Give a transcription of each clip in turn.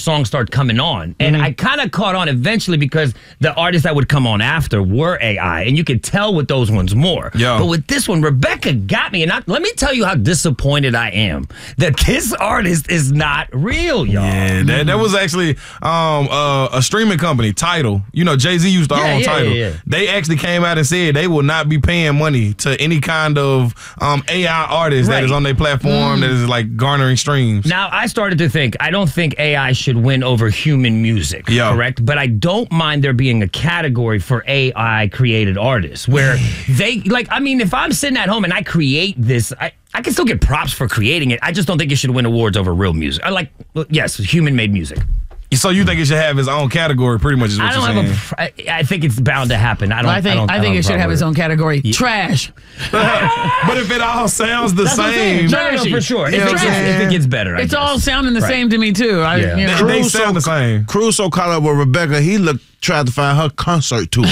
songs start coming on. And I kind of caught on eventually because the artists that would come on after were AI, and you could tell with those ones more. Yeah. But with this one, Rebecca got me, and let me tell you how disappointed I am that this artist is not real, y'all. Yeah, that was actually a streaming company, Tidal. You know, Jay-Z used to own Tidal. Yeah. They actually came out and said they will not be paying money to any kind of AI artist that is on their platform that is like garnering streams. Now, I started to think, I don't think AI should win over human music, correct? But I don't mind there being a category for AI-created artists where they, like, I mean, if I'm sitting at home and I create this, I can still get props for creating it. I just don't think it should win awards over real music. Yes, human-made music. So you think it should have its own category, pretty much is what you're saying? I think it's bound to happen. I think it should have its own category. Trash. But if it all sounds the same. No, for sure. If it gets better, it's all sounding the same to me, too. They sound the same. Crusoe caught up with Rebecca. He tried to find her concert tour.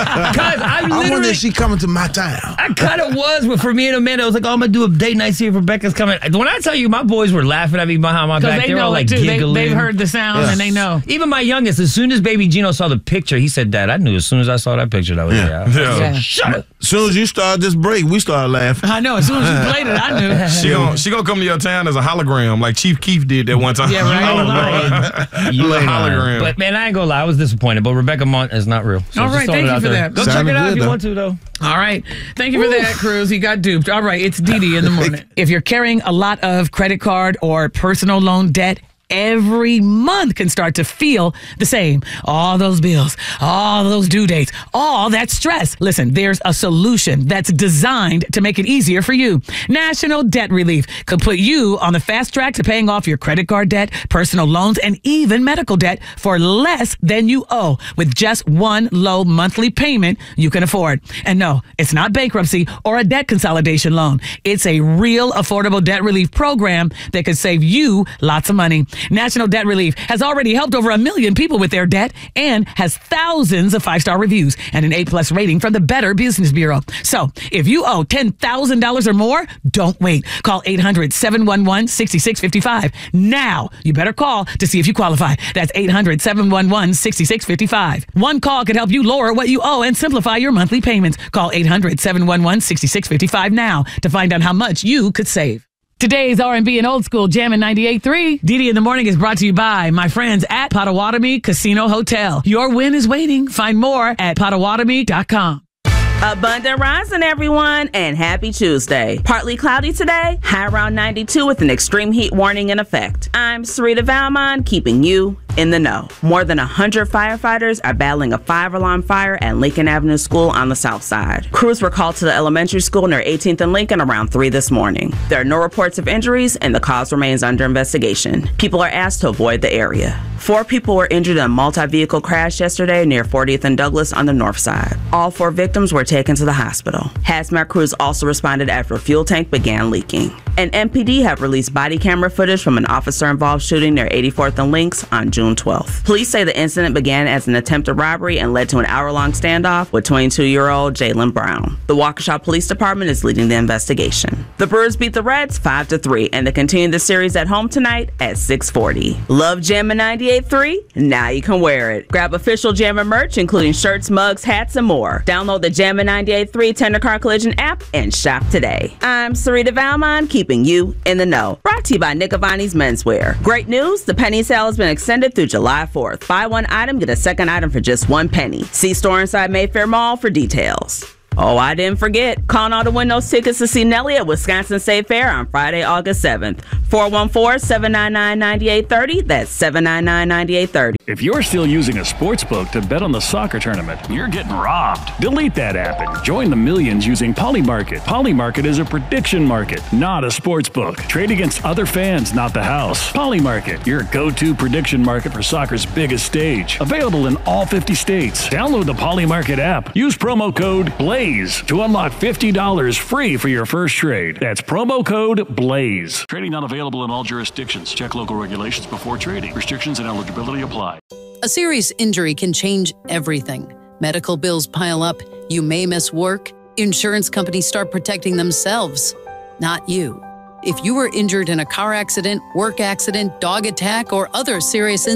I wonder if she coming to my town. I kind of was, but for me and Amanda, I was like, I'm going to do a date night, see if Rebecca's coming. When I tell you, my boys were laughing at me behind my back. They were all like giggling. They've heard the sound and they know. Even my youngest, as soon as baby Gino saw the picture, he said, Dad, I knew as soon as I saw that picture that was AI. Shut up. As soon as you started this break, we started laughing. I know. As soon as you played it, I knew. She gonna come to your town as a hologram, like Chief Keef did that one time. Yeah, right. You a hologram. But man, I ain't gonna lie, I was disappointed. But Rebecca Mont is not real. So all right, thank you for that. Go check it out if you want to, though. All right. Thank you for that, Cruz. He got duped. All right, it's Dee Dee in the morning. If you're carrying a lot of credit card or personal loan debt, every month can start to feel the same. All those bills, all those due dates, all that stress. Listen, there's a solution that's designed to make it easier for you. National Debt Relief could put you on the fast track to paying off your credit card debt, personal loans, and even medical debt for less than you owe with just one low monthly payment you can afford. And no, it's not bankruptcy or a debt consolidation loan. It's a real affordable debt relief program that could save you lots of money. National Debt Relief has already helped over 1 million people with their debt and has thousands of 5-star reviews and an A+ rating from the Better Business Bureau. So if you owe $10,000 or more, don't wait. Call 800-711-6655. Now, you better call to see if you qualify. That's 800-711-6655. One call could help you lower what you owe and simplify your monthly payments. Call 800-711-6655 now to find out how much you could save. Today's R&B and old school Jammin' 98.3. Dee Dee in the Morning is brought to you by my friends at Potawatomi Casino Hotel. Your win is waiting. Find more at Potawatomi.com. Abundant rising, everyone, and happy Tuesday. Partly cloudy today, high around 92 with an extreme heat warning in effect. I'm Sarita Valmont, keeping you in the know. More than 100 firefighters are battling a 5-alarm fire at Lincoln Avenue School on the south side. Crews were called to the elementary school near 18th and Lincoln around 3 this morning. There are no reports of injuries, and the cause remains under investigation. People are asked to avoid the area. 4 people were injured in a multi-vehicle crash yesterday near 40th and Douglas on the north side. All 4 victims were taken to the hospital. Hazmat crews also responded after a fuel tank began leaking. And MPD have released body camera footage from an officer-involved shooting near 84th and Links on June 12th. Police say the incident began as an attempted robbery and led to an hour-long standoff with 22-year-old Jaylen Brown. The Waukesha Police Department is leading the investigation. The Brewers beat the Reds 5-3, and they continue the series at home tonight at 6:40. Love Jammin' 98.3? Now you can wear it. Grab official Jammin' merch, including shirts, mugs, hats, and more. Download the Jammin' 98.3 Tender Car Collision app and shop today. I'm Sarita Valmont, keeping you in the know. Brought to you by Nick Avani's Menswear. Great news, the penny sale has been extended through July 4th. Buy one item, get a second item for just 1 penny. See store inside Mayfair Mall for details. Oh, I didn't forget. Calling all the windows tickets to see Nelly at Wisconsin State Fair on Friday, August 7th. 414-799-9830. That's 799-9830. If you're still using a sports book to bet on the soccer tournament, you're getting robbed. Delete that app and join the millions using Polymarket. Polymarket is a prediction market, not a sports book. Trade against other fans, not the house. Polymarket, your go-to prediction market for soccer's biggest stage. Available in all 50 states. Download the Polymarket app. Use promo code BLAZE to unlock $50 free for your first trade. That's promo code BLAZE. Trading not available in all jurisdictions. Check local regulations before trading. Restrictions and eligibility apply. A serious injury can change everything. Medical bills pile up. You may miss work. Insurance companies start protecting themselves, not you. If you were injured in a car accident, work accident, dog attack, or other serious